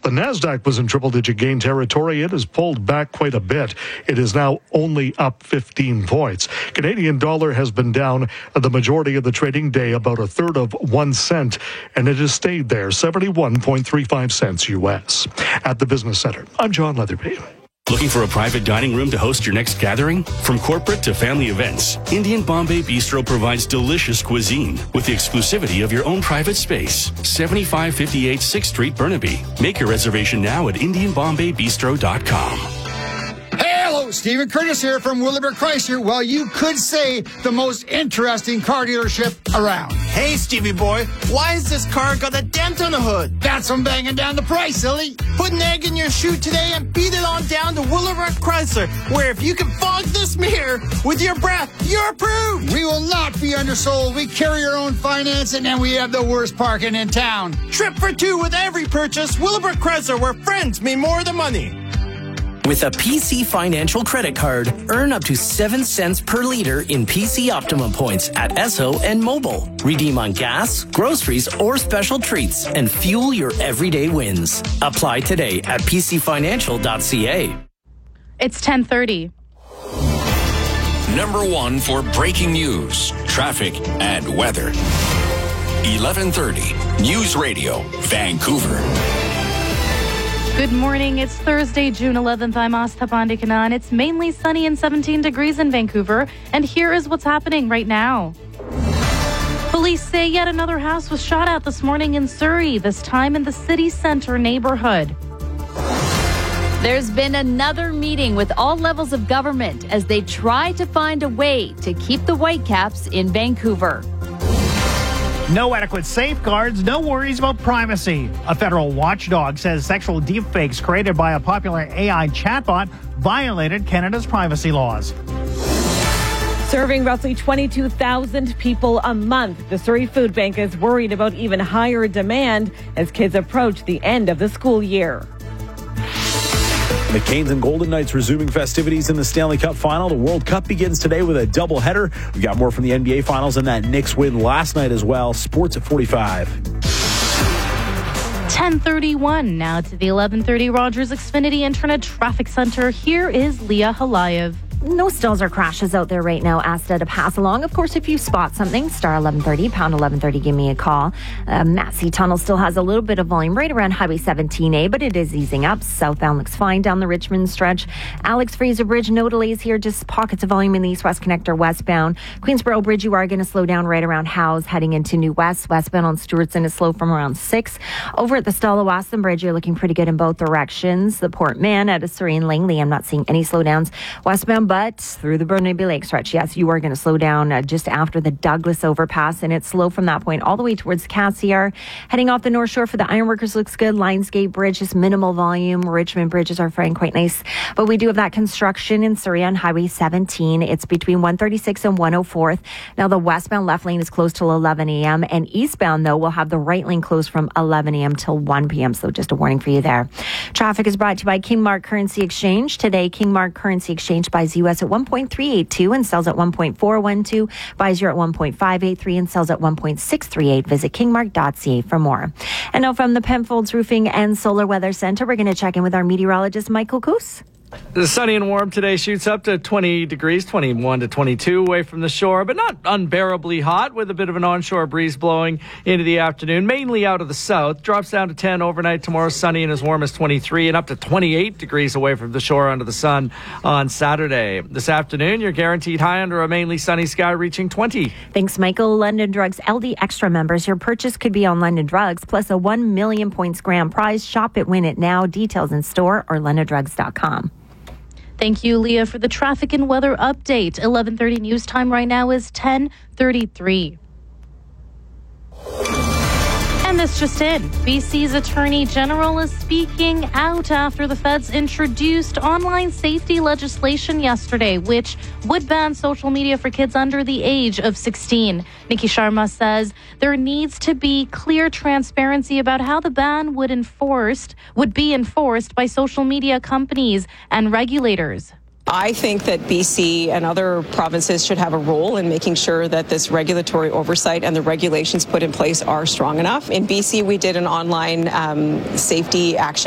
The Nasdaq was in triple-digit gain territory. It has pulled back quite a bit. It is now only up 15 points. Canadian dollar has been down the majority of the trading day, about a third of 1 cent, and it has stayed there, 71.35 cents U.S. At the Business Center, I'm John Leatherby. Looking for a private dining room to host your next gathering? From corporate to family events, Indian Bombay Bistro provides delicious cuisine with the exclusivity of your own private space. 7558 6th Street, Burnaby. Make your reservation now at IndianBombayBistro.com. Hello, Stephen Curtis here from Willibert Chrysler. Well, you could say the most interesting car dealership around. Hey, Stevie boy, why has this car got a dent on the hood? That's from banging down the price, silly. Put an egg in your shoe today and beat it on down to Willibert Chrysler, where if you can fog this mirror with your breath, you're approved. We will not be undersold. We carry our own financing, and we have the worst parking in town. Trip for two with every purchase. Willibert Chrysler, where friends mean more than money. With a PC Financial credit card, earn up to 7 cents per liter in PC Optimum points at Esso and Mobile. Redeem on gas, groceries, or special treats and fuel your everyday wins. Apply today at pcfinancial.ca. It's 10:30. Number one for breaking news, traffic, and weather. 1130 News Radio, Vancouver. Good morning. It's Thursday, June 11th. I'm Asta Pandikanan. It's mainly sunny and 17 degrees in Vancouver. And here is what's happening right now. Police say yet another house was shot at this morning in Surrey, this time in the city center neighborhood. There's been another meeting with all levels of government as they try to find a way to keep the Whitecaps in Vancouver. No adequate safeguards, no worries about privacy. A federal watchdog says sexual deepfakes created by a popular AI chatbot violated Canada's privacy laws. Serving roughly 22,000 people a month, the Surrey Food Bank is worried about even higher demand as kids approach the end of the school year. The Canes and Golden Knights resuming festivities in the Stanley Cup final. The World Cup begins today with a doubleheader. We got more from the NBA Finals and that Knicks win last night as well. Sports at 45. 10:31 now to the 1130 Rogers Xfinity Internet Traffic Center. Here is Leah Halayev. No stalls or crashes out there right now. Asta to pass along. Of course, if you spot something, star 1130, pound 1130, give me a call. Massey Tunnel still has a little bit of volume right around Highway 17A, but it is easing up. Southbound looks fine down the Richmond stretch. Alex Fraser Bridge, no delays here, just pockets of volume in the East-West Connector westbound. Queensboro Bridge, you are going to slow down right around Howes, heading into New West. Westbound on Stewartson is slow from around 6. Over at the Stella-Wasson Bridge, you're looking pretty good in both directions. The Port Mann out of Surrey and Langley, I'm not seeing any slowdowns westbound, but through the Burnaby Lake stretch, yes, you are going to slow down just after the Douglas overpass, and it's slow from that point all the way towards Cassiar. Heading off the North Shore for the Ironworkers looks good. Lionsgate Bridge, just minimal volume. Richmond bridges are fine, quite nice. But we do have that construction in Surrey on Highway 17. It's between 136 and 104th. Now, the westbound left lane is closed till 11 a.m., and eastbound, though, will have the right lane closed from 11 a.m. till 1 p.m., so just a warning for you there. Traffic is brought to you by Kingmark Currency Exchange. Today, Kingmark Currency Exchange buys U.S. at 1.382 and sells at 1.412, buys euro at 1.583 and sells at 1.638. Visit kingmark.ca for more. And now from the Penfolds Roofing and Solar Weather Center, we're going to check in with our meteorologist, Michael Coos. The sunny and warm today shoots up to 20 degrees, 21 to 22 away from the shore, but not unbearably hot with a bit of an onshore breeze blowing into the afternoon, mainly out of the south. Drops down to 10 overnight tomorrow, sunny and as warm as 23 and up to 28 degrees away from the shore under the sun on Saturday. This afternoon, you're guaranteed high under a mainly sunny sky reaching 20. Thanks, Michael. London Drugs LD Extra members. Your purchase could be on London Drugs plus a 1 million points grand prize. Shop it, win it now. Details in store or londondrugs.com. Thank you, Leah, for the traffic and weather update. 11:30 news time right now is 10:33. And this just in. BC's Attorney General is speaking out after the feds introduced online safety legislation yesterday, which would ban social media for kids under the age of 16. Nikki Sharma says there needs to be clear transparency about how the ban would be enforced by social media companies and regulators. I think that BC and other provinces should have a role in making sure that this regulatory oversight and the regulations put in place are strong enough. In BC, we did an online safety action